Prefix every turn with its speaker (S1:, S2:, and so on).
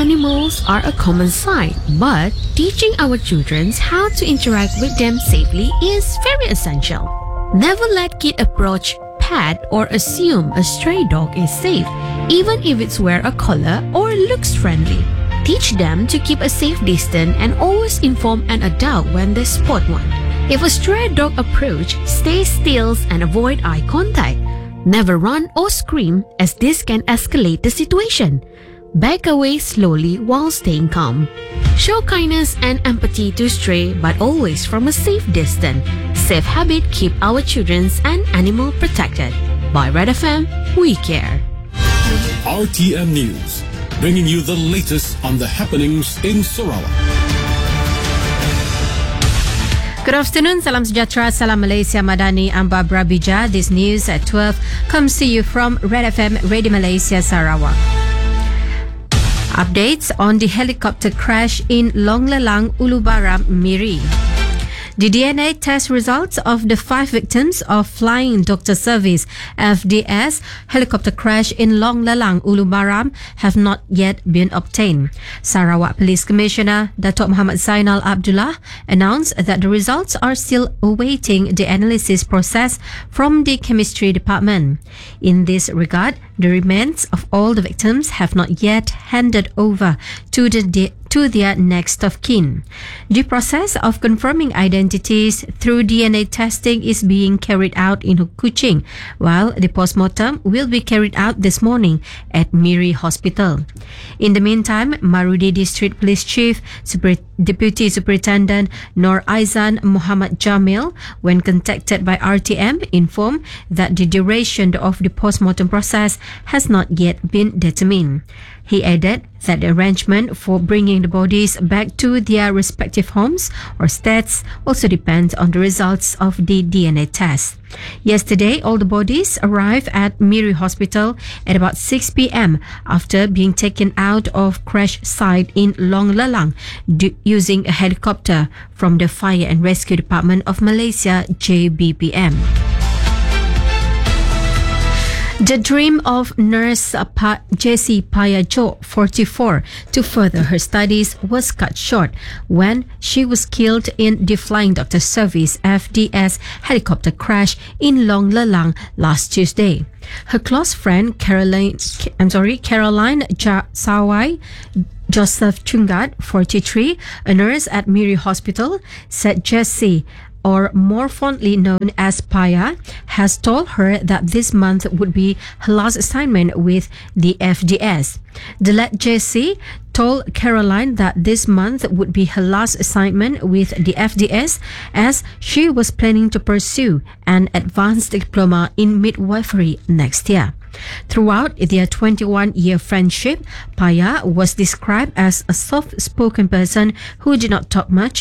S1: Animals are a common sight, but teaching our children how to interact with them safely is very essential. Never let kid approach, pet, or assume a stray dog is safe, even if it's wear a collar or looks friendly. Teach them to keep a safe distance and always inform an adult when they spot one. If a stray dog approach, stay still and avoid eye contact. Never run or scream, as this can escalate the situation. Back away slowly while staying calm. Show kindness and empathy to stray, but always from a safe distance. Safe habit keep our children and animal protected. By Red FM, we care.
S2: RTM News, bringing you the latest on the happenings in Sarawak.
S3: Good afternoon, salam sejahtera, salam Malaysia Madani, I'm Barbara Bija. This news at 12 comes to you from Red FM Radio Malaysia Sarawak. Updates on the helicopter crash in Long Lelang, Ulubaram, Miri. The DNA test results of the 5 victims of Flying Doctor Service FDS helicopter crash in Long Lelang, Ulubaram have not yet been obtained. Sarawak Police Commissioner Datuk Muhammad Zainal Abdullah announced that the results are still awaiting the analysis process from the chemistry department. In this regard, the remains of all the victims have not yet handed over to their next of kin. The process of confirming identities through DNA testing is being carried out in Kuching, while the postmortem will be carried out this morning at Miri Hospital. In the meantime, Marudi District Police Chief Deputy Superintendent Nur Aizan Muhammad Jamil, when contacted by RTM, informed that the duration of the postmortem process has not yet been determined. He added that the arrangement for bringing the bodies back to their respective homes or states also depends on the results of the DNA test. Yesterday, all the bodies arrived at Miri Hospital at about 6 p.m. after being taken out of crash site in Long Lelang using a helicopter from the Fire and Rescue Department of Malaysia, JBPM. The dream of nurse Jessie Payajo, 44, to further her studies was cut short when she was killed in the Flying Doctor Service FDS helicopter crash in Long Lelang last Tuesday. Her close friend Caroline Sawai Joseph Chungat, 43, a nurse at Miri Hospital, said Jessie, or more fondly known as Paya, has told her that this month would be her last assignment with the FDS. The late Jessie told Caroline that this month would be her last assignment with the FDS, as she was planning to pursue an advanced diploma in midwifery next year. Throughout their 21-year friendship, Paya was described as a soft-spoken person who did not talk much